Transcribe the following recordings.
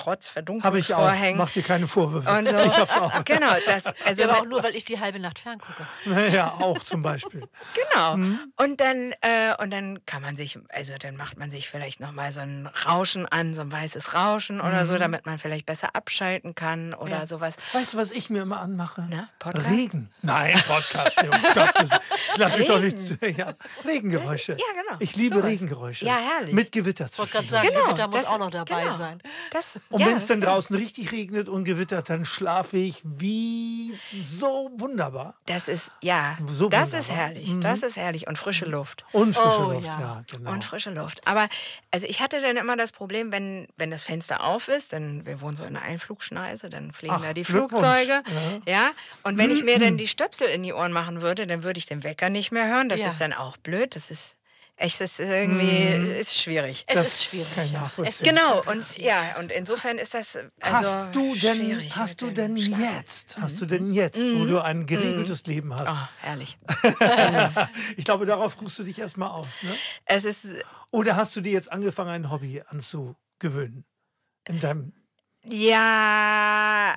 trotz Habe ich auch. Verdunklungsvorhängen. Mach dir keine Vorwürfe. Und so. Ich hab's auch. Genau, also Aber auch nur, weil ich die halbe Nacht ferngucke. Ja, auch zum Beispiel. genau. Und dann kann man sich, also dann macht man sich vielleicht nochmal so ein Rauschen an, so ein weißes Rauschen oder so, damit man vielleicht besser abschalten kann oder sowas. Weißt du, was ich mir immer anmache? Na, Podcast? Regen. Nein, Podcast. Lass mich doch nicht. Ja. Regengeräusche. Ja, genau. Ich liebe Sowas. Regengeräusche. Ja, herrlich. Mit Gewitter Ich wollte zwischen. gerade sagen, Genau, Gewitter muss das- auch noch dabei genau. sein. Und Ja, wenn es das- dann draußen richtig regnet und gewittert, dann schlafe ich wie so wunderbar. Das ist, So das wunderbar. ist herrlich. Das ist herrlich. Und frische Luft. Und frische Oh, Luft, ja. ja, genau. Und frische Luft. Aber also ich hatte dann immer das Problem, wenn das Fenster auf ist, denn wir wohnen so in einer Einflugschneise, dann fliegen Ach, da die Glückwunsch. Flugzeuge. Ja. Und wenn ich mir dann die Stöpsel in die Ohren machen würde, dann würde ich den Wecker nicht mehr hören. Das Ja. ist dann auch blöd. Das ist echt, das ist irgendwie ist schwierig. Es das ist schwierig. kann ich ja. nachvollziehen. Genau, und insofern ist das also Hast du schwierig hast du mit denn dem Schlafen. jetzt, wo du ein geregeltes Leben hast? Oh, herrlich. Ich glaube, darauf ruhst du dich erstmal aus, ne? Es ist, Oder hast du dir jetzt angefangen, ein Hobby anzugewöhnen? In deinem ja,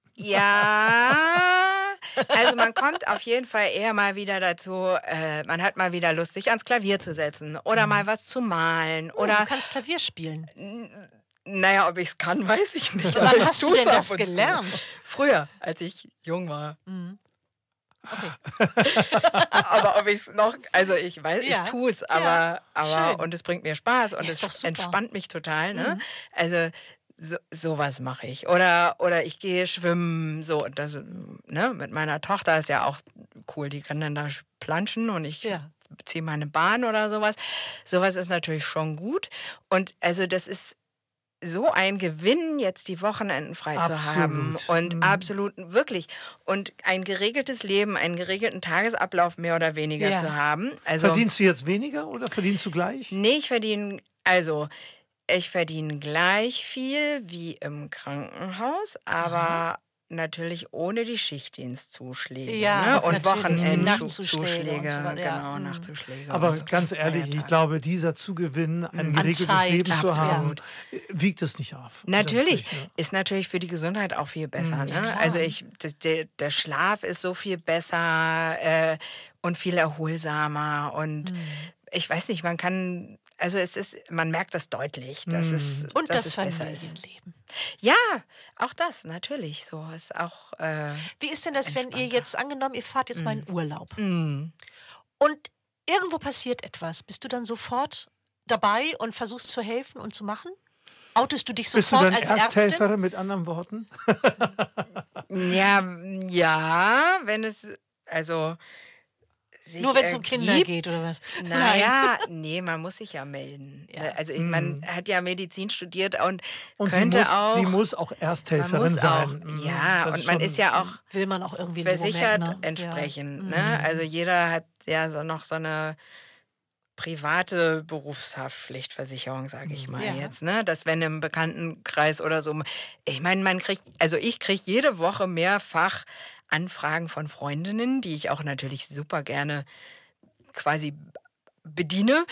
also man kommt auf jeden Fall eher mal wieder dazu, man hat mal wieder Lust, sich ans Klavier zu setzen oder mal was zu malen Du oder, kannst Klavier spielen. naja, ob ich es kann, weiß ich nicht. Wann aber ich hast du tu's denn ab das und zu. gelernt? Früher, als ich jung war. Okay. Aber ob ich es noch, also ich weiß, Ja. ich tue es, Ja. aber Schön. und es bringt mir Spaß und Ja, ist doch es super. entspannt mich total, ne? Also sowas mache ich. Oder ich gehe schwimmen, so, das, ne, mit meiner Tochter ist ja auch cool, die kann dann da planschen und ich Ja. ziehe meine Bahn oder sowas. Sowas ist natürlich schon gut. Und also das ist so ein Gewinn, jetzt die Wochenenden frei zu haben. Absolut. Und absolut, wirklich. Und ein geregeltes Leben, einen geregelten Tagesablauf mehr oder weniger Ja. zu haben. Also, Verdienst du jetzt weniger oder verdienst du gleich? nee, ich verdiene gleich viel wie im Krankenhaus, aber natürlich ohne die Schichtdienstzuschläge, Ja, ne? Und natürlich, die Wochenendzuschläge, Nachzuschläge und so weiter, ja. genau, Nachzuschläge. Aber und ganz ehrlich, ich Feiertage. glaube, dieser Zugewinn, ein geregeltes Zeit, Leben zu absolut. haben, wiegt es nicht auf. Natürlich, Unterm Strich, ne? ist natürlich für die Gesundheit auch viel besser. Ne? klar. Also der Schlaf ist so viel besser und viel erholsamer und ich weiß nicht, man kann, also man merkt das deutlich, dass Und dass das es besser ist. Familienleben. Ja, auch das, natürlich. So ist auch. Wie ist denn das, wenn ihr jetzt, angenommen, ihr fahrt jetzt mal in Urlaub Mm. und irgendwo passiert etwas, bist du dann sofort dabei und versuchst zu helfen und zu machen? Outest du dich Bist du sofort dann als Ärztin? Ersthelferin mit anderen Worten? Ja, wenn es, also. sich Nur wenn es um Kinder ergibt. geht oder was? Naja, nee, man muss sich ja melden. Ja. Also man hat ja Medizin studiert und Und könnte auch. sie muss auch man Ersthelferin muss sein. auch, Mhm. ja, Das und ist man schon- ist ja auch Will man auch irgendwie in dem versichert Moment, ne? entsprechend. Ne? Also jeder hat ja so noch so eine private Berufshaftpflichtversicherung, sage ich mal Ja. jetzt, ne? Dass wenn im Bekanntenkreis oder so, ich meine, ich kriege jede Woche mehrfach Anfragen von Freundinnen, die ich auch natürlich super gerne quasi bediene.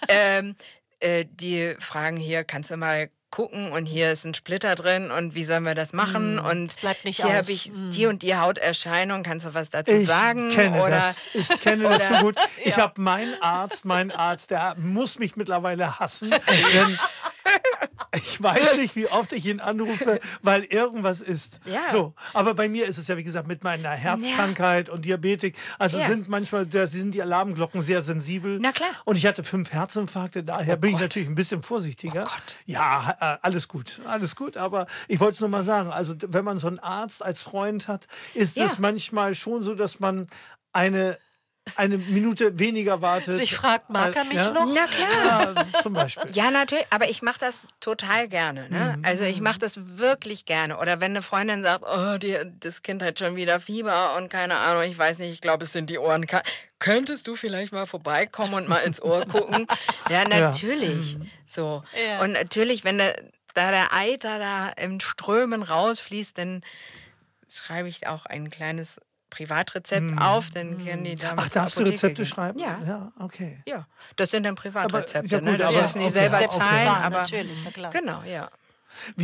Die fragen hier, kannst du mal gucken und hier ist ein Splitter drin und wie sollen wir das machen und es bleibt nicht hier aus. habe ich die und die Hauterscheinung, kannst du was dazu sagen? Ich kenne oder das so gut. Ich habe meinen Arzt, der muss mich mittlerweile hassen, denn ich weiß nicht, wie oft ich ihn anrufe, weil irgendwas ist. Ja. So, aber bei mir ist es ja, wie gesagt, mit meiner Herzkrankheit und Diabetik, also Ja. da sind die Alarmglocken sehr sensibel. Na klar. Und ich hatte 5 Herzinfarkte, daher bin ich natürlich ein bisschen vorsichtiger. Oh Gott. Ja, alles gut, aber ich wollte es nur mal sagen, also wenn man so einen Arzt als Freund hat, ist Ja. es manchmal schon so, dass man eine Minute weniger wartet. Sich fragt, mag er mich ja? noch? Na klar. Ja, zum Beispiel. Ja, natürlich, aber ich mache das total gerne. Ne? Also ich mache das wirklich gerne. Oder wenn eine Freundin sagt, oh, das Kind hat schon wieder Fieber und keine Ahnung, ich weiß nicht, ich glaube, es sind die Ohren. Könntest du vielleicht mal vorbeikommen und mal ins Ohr gucken? Ja, natürlich. So. Ja. Und natürlich, wenn der Eiter da im Strömen rausfließt, dann schreibe ich auch ein kleines Privatrezept auf, dann können die damit Ach, zur darfst du Apotheke Rezepte gehen. schreiben? Ja. Ja, okay. Ja, das sind dann Privatrezepte. Aber- ja gut, ne? Das aber- müssen die okay. selber Okay. zahlen. Zahlen, Aber natürlich, na klar. genau, ja.